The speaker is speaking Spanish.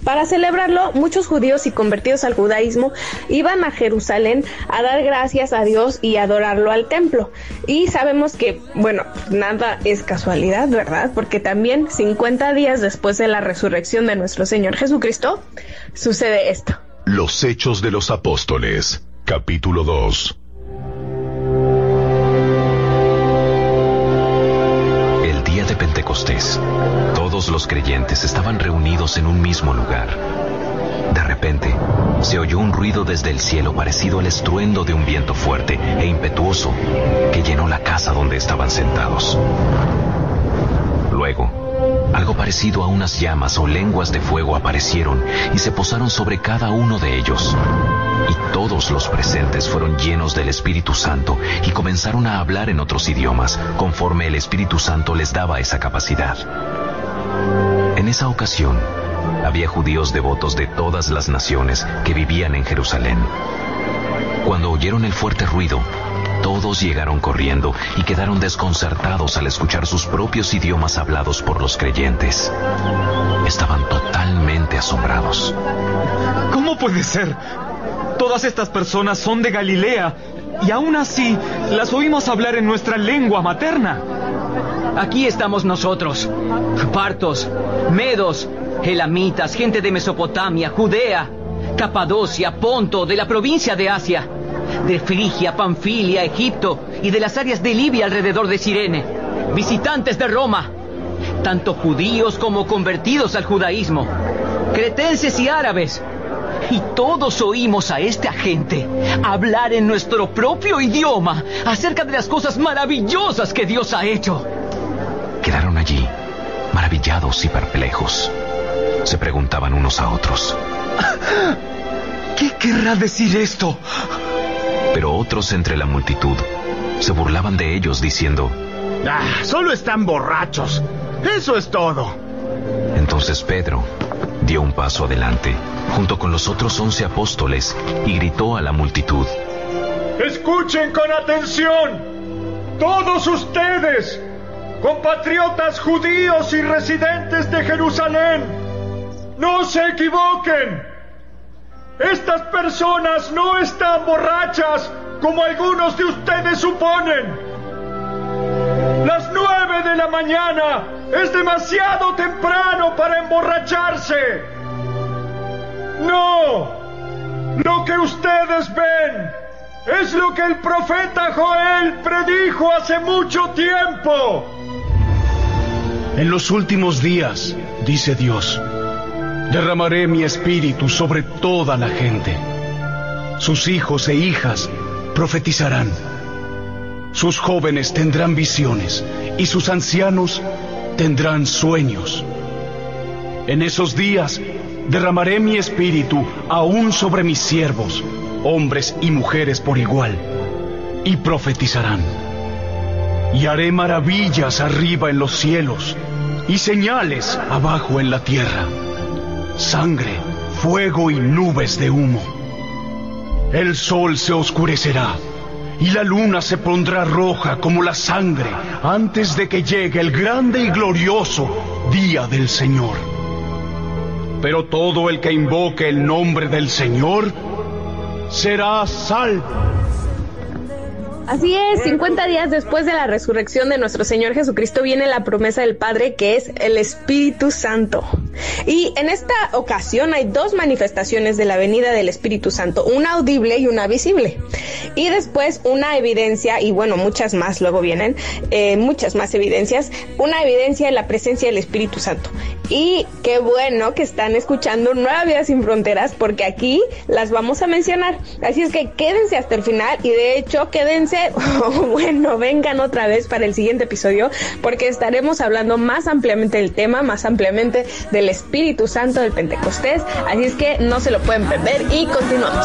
Para celebrarlo, muchos judíos y convertidos al judaísmo iban a Jerusalén a dar gracias a Dios y adorarlo al templo. Y sabemos que, bueno, nada es casualidad, ¿verdad? Porque también 50 días después de la resurrección de nuestro Señor Jesucristo, sucede esto. Los Hechos de los Apóstoles, capítulo 2. El día de Pentecostés, todos los creyentes estaban reunidos en un mismo lugar. De repente, se oyó un ruido desde el cielo parecido al estruendo de un viento fuerte e impetuoso que llenó la casa donde estaban sentados. Luego, algo parecido a unas llamas o lenguas de fuego aparecieron y se posaron sobre cada uno de ellos. Y todos los presentes fueron llenos del Espíritu Santo y comenzaron a hablar en otros idiomas, conforme el Espíritu Santo les daba esa capacidad. En esa ocasión, había judíos devotos de todas las naciones que vivían en Jerusalén. Cuando oyeron el fuerte ruido, todos llegaron corriendo y quedaron desconcertados al escuchar sus propios idiomas hablados por los creyentes. Estaban totalmente asombrados. ¿Cómo puede ser? Todas estas personas son de Galilea y aún así las oímos hablar en nuestra lengua materna. Aquí estamos nosotros, partos, medos, elamitas, gente de Mesopotamia, Judea, Capadocia, Ponto, de la provincia de Asia, de Frigia, Panfilia, Egipto y de las áreas de Libia alrededor de Cirene, visitantes de Roma, tanto judíos como convertidos al judaísmo, cretenses y árabes. Y todos oímos a esta gente hablar en nuestro propio idioma acerca de las cosas maravillosas que Dios ha hecho. Quedaron allí, maravillados y perplejos. Se preguntaban unos a otros: ¿qué querrá decir esto? Pero otros entre la multitud se burlaban de ellos diciendo: solo están borrachos. Eso es todo. Entonces Pedro dio un paso adelante, junto con los otros 11 apóstoles, y gritó a la multitud: Escuchen con atención, todos ustedes, compatriotas judíos y residentes de Jerusalén, no se equivoquen. Estas personas no están borrachas como algunos de ustedes suponen. Las 9 de la mañana es demasiado temprano para emborracharse. No, lo que ustedes ven es lo que el profeta Joel predijo hace mucho tiempo. En los últimos días, dice Dios, derramaré mi espíritu sobre toda la gente. Sus hijos e hijas profetizarán. Sus jóvenes tendrán visiones y sus ancianos tendrán sueños. En esos días derramaré mi espíritu aún sobre mis siervos, hombres y mujeres por igual, y profetizarán. Y haré maravillas arriba en los cielos y señales abajo en la tierra: sangre, fuego y nubes de humo. El sol se oscurecerá y la luna se pondrá roja como la sangre antes de que llegue el grande y glorioso día del Señor. Pero todo el que invoque el nombre del Señor será salvo. Así es, 50 días después de la resurrección de nuestro Señor Jesucristo viene la promesa del Padre, que es el Espíritu Santo. Y en esta ocasión hay dos manifestaciones de la venida del Espíritu Santo, una audible y una visible. Y después una evidencia, y bueno, muchas más luego vienen, muchas más evidencias, una evidencia de la presencia del Espíritu Santo. Y qué bueno que están escuchando Nueva Vida Sin Fronteras, porque aquí las vamos a mencionar. Así es que quédense hasta el final, y de hecho quédense, bueno, vengan otra vez para el siguiente episodio, porque estaremos hablando más ampliamente del tema, más ampliamente del Espíritu Santo del Pentecostés. Así es que no se lo pueden perder y continuamos.